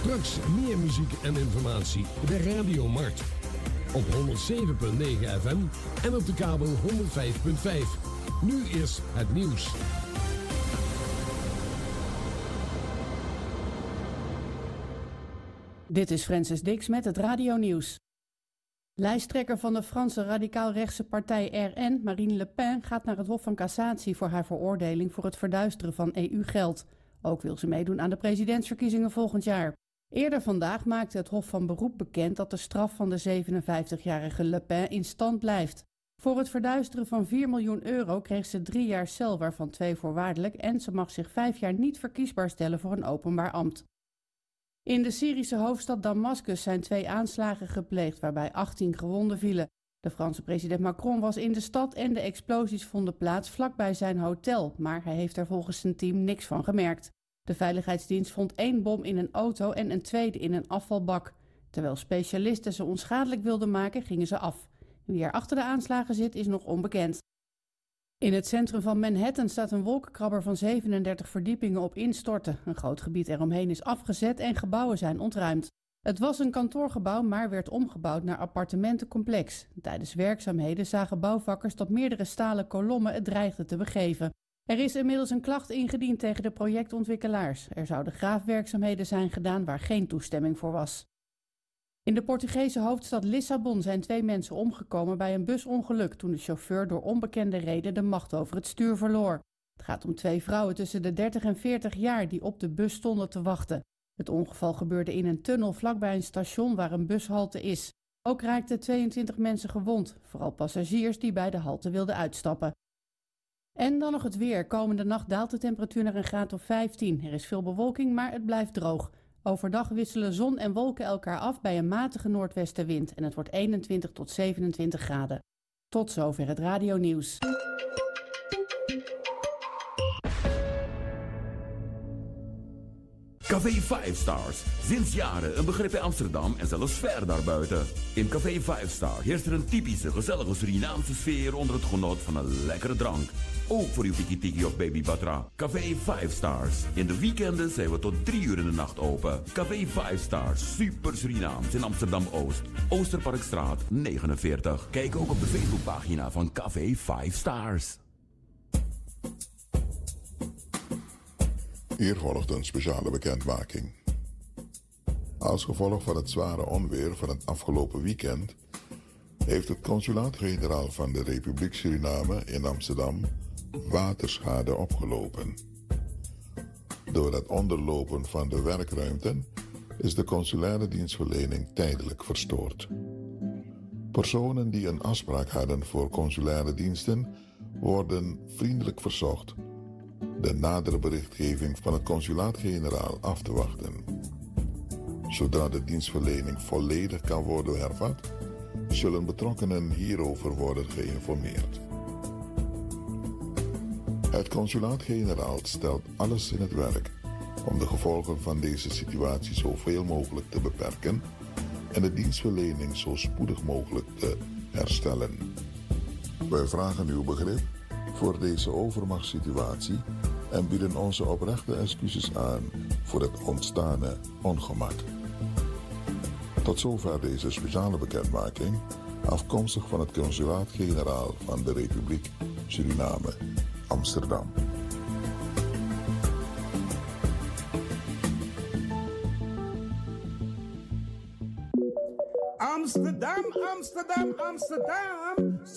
Straks meer muziek en informatie bij Radio Mart. Op 107.9 FM en op de kabel 105.5. Nu is het nieuws. Dit is Francis Dix met het radionieuws. Lijsttrekker van de Franse radicaal-rechtse partij RN, Marine Le Pen, gaat naar het Hof van Cassatie voor haar veroordeling voor het verduisteren van EU-geld. Ook wil ze meedoen aan de presidentsverkiezingen volgend jaar. Eerder vandaag maakte het Hof van Beroep bekend dat de straf van de 57-jarige Le Pen in stand blijft. Voor het verduisteren van 4 miljoen euro kreeg ze 3 jaar cel, waarvan 2 voorwaardelijk, en ze mag zich 5 jaar niet verkiesbaar stellen voor een openbaar ambt. In de Syrische hoofdstad Damascus zijn 2 aanslagen gepleegd waarbij 18 gewonden vielen. De Franse president Macron was in de stad en de explosies vonden plaats vlakbij zijn hotel, maar hij heeft er volgens zijn team niks van gemerkt. De veiligheidsdienst vond 1 bom in een auto en een tweede in een afvalbak. Terwijl specialisten ze onschadelijk wilden maken, gingen ze af. Wie er achter de aanslagen zit, is nog onbekend. In het centrum van Manhattan staat een wolkenkrabber van 37 verdiepingen op instorten. Een groot gebied eromheen is afgezet en gebouwen zijn ontruimd. Het was een kantoorgebouw, maar werd omgebouwd naar appartementencomplex. Tijdens werkzaamheden zagen bouwvakkers dat meerdere stalen kolommen het dreigden te begeven. Er is inmiddels een klacht ingediend tegen de projectontwikkelaars. Er zouden graafwerkzaamheden zijn gedaan waar geen toestemming voor was. In de Portugese hoofdstad Lissabon zijn 2 mensen omgekomen bij een busongeluk toen de chauffeur door onbekende reden de macht over het stuur verloor. Het gaat om 2 vrouwen tussen de 30 en 40 jaar die op de bus stonden te wachten. Het ongeval gebeurde in een tunnel vlakbij een station waar een bushalte is. Ook raakten 22 mensen gewond, vooral passagiers die bij de halte wilden uitstappen. En dan nog het weer. Komende nacht daalt de temperatuur naar een graad of 15. Er is veel bewolking, maar het blijft droog. Overdag wisselen zon en wolken elkaar af bij een matige noordwestenwind en het wordt 21 tot 27 graden. Tot zover het radionieuws. Café 5 Stars. Sinds jaren een begrip in Amsterdam en zelfs ver daarbuiten. In Café 5 Star heerst er een typische, gezellige Surinaamse sfeer onder het genot van een lekkere drank. Ook voor uw tiki-tiki of baby batra. Café 5 Stars. In de weekenden zijn we tot 3 uur in de nacht open. Café 5 Stars. Super Surinaams in Amsterdam-Oost. Oosterparkstraat 49. Kijk ook op de Facebookpagina van Café 5 Stars. Hier volgt een speciale bekendmaking. Als gevolg van het zware onweer van het afgelopen weekend heeft het consulaat-generaal van de Republiek Suriname in Amsterdam waterschade opgelopen. Door het onderlopen van de werkruimten is de consulaire dienstverlening tijdelijk verstoord. Personen die een afspraak hadden voor consulaire diensten worden vriendelijk verzocht de nadere berichtgeving van het consulaat-generaal af te wachten. Zodra de dienstverlening volledig kan worden hervat, zullen betrokkenen hierover worden geïnformeerd. Het consulaat-generaal stelt alles in het werk om de gevolgen van deze situatie zoveel mogelijk te beperken en de dienstverlening zo spoedig mogelijk te herstellen. Wij vragen uw begrip voor deze overmachtssituatie en bieden onze oprechte excuses aan voor het ontstane ongemak. Tot zover deze speciale bekendmaking, afkomstig van het consulaat-generaal van de Republiek Suriname, Amsterdam. Amsterdam, Amsterdam, Amsterdam.